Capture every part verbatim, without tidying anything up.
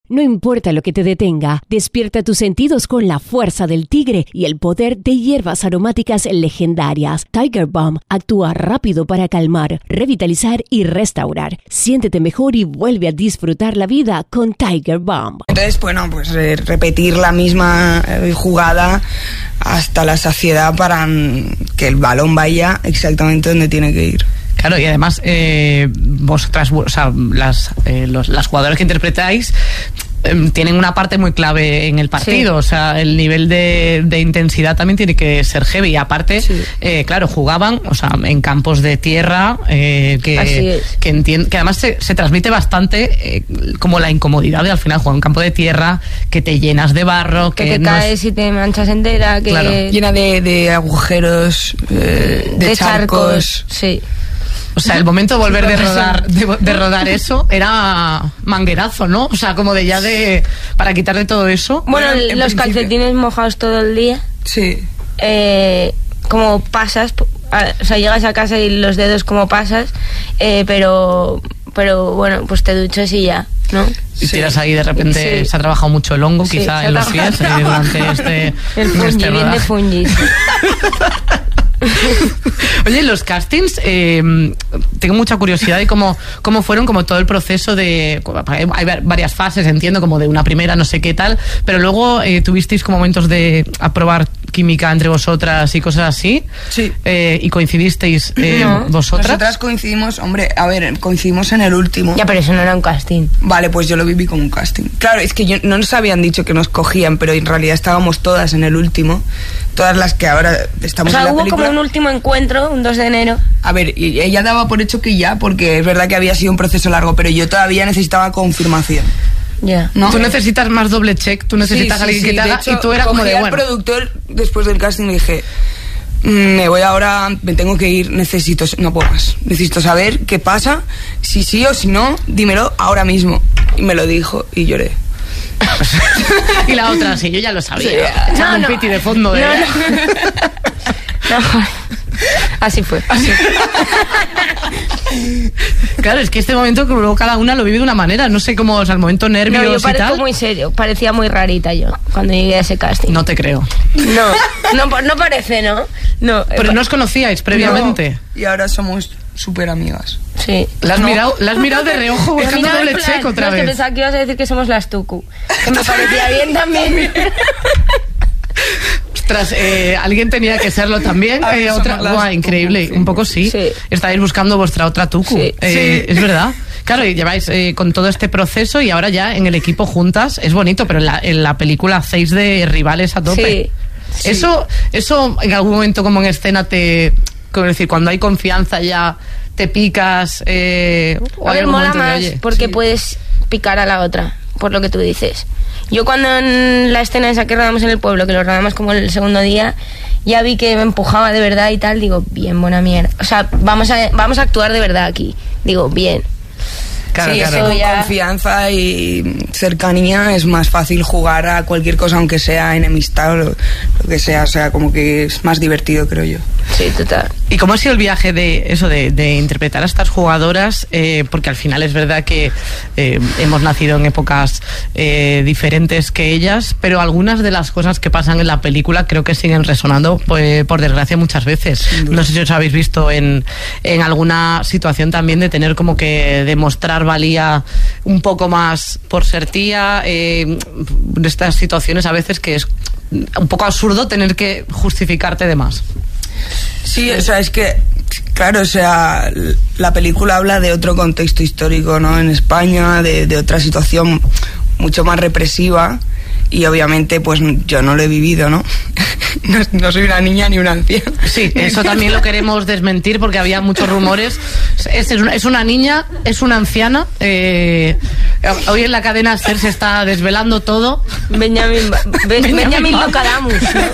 No importa lo que te detenga, despierta tus sentidos con la fuerza del tigre y el poder de hierbas aromáticas legendarias. Tiger Balm actúa rápido para calmar, revitalizar y restaurar. Siéntete mejor y vuelve a disfrutar la vida con Tiger Balm. Entonces, bueno, pues eh, repetir la misma eh, jugada hasta la saciedad para que el balón vaya exactamente donde tiene que ir. Claro, y además eh, vosotras, o sea, las, eh, los, las jugadoras que interpretáis eh, tienen una parte muy clave en el partido, sí. O sea, el nivel de, de intensidad también tiene que ser heavy. Y aparte, sí. eh, claro, jugaban, o sea, en campos de tierra, eh, que, que, entien- que además se, se transmite bastante eh, como la incomodidad de al final jugar en un campo de tierra, que te llenas de barro, que, que te no caes es... y te manchas entera, que Claro. Llena de, de agujeros, eh, de, de charcos. charcos, sí. O sea, el momento de volver de rodar, de, de rodar eso era manguerazo, ¿no? O sea, como de ya de... para quitarle todo eso. Bueno, Bueno, en los principio. calcetines mojados todo el día. Sí. Eh, como pasas, a- o sea, llegas a casa y los dedos como pasas, eh, pero, pero bueno, pues te duchas y ya, ¿no? Y Sí. tiras ahí, de repente Sí. se ha trabajado mucho el hongo, Sí, quizá se ha en los pies, trabajado. eh, durante este, El en fungi, este bien de rodaje. fungi. Oye, los castings, eh, tengo mucha curiosidad de cómo, cómo fueron, como todo el proceso de... Hay varias fases, entiendo, como de una primera, no sé qué tal, pero luego eh, tuvisteis como momentos de aprobar química entre vosotras y cosas así. Sí. Eh, y coincidisteis eh, No. vosotras. Nosotras coincidimos, hombre, a ver, coincidimos en el último. Ya, pero eso no era un casting. Vale, pues yo lo viví como un casting. Claro, es que yo, no nos habían dicho que nos cogían, pero en realidad estábamos todas en el último. Todas las que ahora O estamos sea, en la hubo película. como un último encuentro, un dos de enero. A ver, y ella daba por hecho que ya, porque es verdad que había sido un proceso largo, pero yo todavía necesitaba confirmación. Ya. ¿No? Tú necesitas más doble check, tú necesitas Sí, a alguien sí, que te sí. De haga, hecho, y tú eras como cogí de al bueno. productor después del casting y le dije, "Mm, me voy ahora, me tengo que ir, necesito, no puedo más, necesito saber qué pasa, si sí o si no, dímelo ahora mismo". Y me lo dijo y lloré. Y la otra, sí, yo ya lo sabía. Sí. Echando No, un no. piti de fondo de... No, no. No, joder. Así fue. Así. Claro, es que este momento que luego cada una lo vive de una manera. No sé cómo, o sea, el momento nervios No, yo y parezco tal. muy serio. Parecía muy rarita yo cuando llegué a ese casting. No te creo. No, no, no parece, ¿no? No. Pero eh, no os conocíais previamente. No, y ahora somos súper amigas. Sí. La has, No. mirado, la has mirado de reojo He buscando mirado doble en plan, check otra no, es que vez. pensaba que ibas a decir que somos las Tucu. Que me parecía bien también. Ostras, eh, alguien tenía que serlo también. A ver, Eh, somos otra, las guau, Tucu, increíble. sí. Un poco sí. Sí. Estáis buscando vuestra otra tucu. Sí. Eh, Sí. Es verdad. Claro, y lleváis eh, con todo este proceso y ahora ya en el equipo juntas. Es bonito, pero en la, en la película hacéis de rivales a tope. Sí. Sí. Eso, eso en algún momento como en escena te... Como decir, cuando hay confianza ya te picas... Eh, o A hay ver, algún mola momento de, más oye, porque sí. puedes picar a la otra, por lo que tú dices. Yo cuando en la escena esa que rodamos en el pueblo, que lo rodamos como el segundo día, ya vi que me empujaba de verdad y tal, digo, bien, buena mierda. O sea, vamos a, vamos a actuar de verdad aquí. Digo, bien. Claro, sí, claro. es que con Ya. confianza y cercanía es más fácil jugar a cualquier cosa, aunque sea enemistad o lo, lo que sea. O sea, como que es más divertido, creo yo. Sí, total. ¿Y cómo ha sido el viaje de eso, de, de interpretar a estas jugadoras? Eh, porque al final es verdad que eh, hemos nacido en épocas eh, diferentes que ellas, pero algunas de las cosas que pasan en la película creo que siguen resonando, pues, por desgracia, muchas veces. No sé si os habéis visto en, en alguna situación también de tener como que demostrar valía un poco más por ser tía, eh, de estas situaciones a veces que es un poco absurdo tener que justificarte de más. Sí, o sea, es que, claro, o sea, la película habla de otro contexto histórico, ¿no? En España, de, de otra situación mucho más represiva y obviamente, pues yo no lo he vivido, ¿no? No, no soy una niña ni una anciana. Sí, eso también lo queremos desmentir porque había muchos rumores. Es, es, una, es una niña, es una anciana. Eh, hoy en la cadena SER se está desvelando todo. Benjamin, Be- Benjamin Benjamin Button. Locadamus,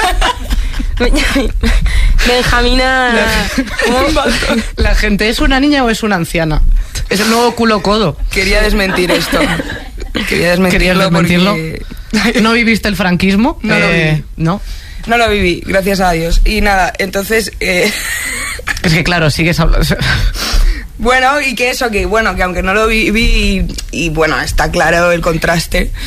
¿no? Benjamin, Benjamina. ¿cómo? ¿La gente es una niña o es una anciana? Es el nuevo culo codo. Quería desmentir esto. Quería ¿Querías desmentirlo desmentirlo? porque... ¿No viviste el franquismo? No lo Eh, viví. ¿No? No lo viví, gracias a Dios. Y nada, entonces... Eh... Es que claro, sigues hablando... Bueno, y que eso, que bueno, que aunque no lo viví y, y bueno, está claro el contraste,